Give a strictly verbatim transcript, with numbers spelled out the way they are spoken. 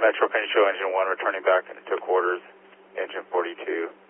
Metro Peninsula Engine one returning back to quarters, engine forty-two.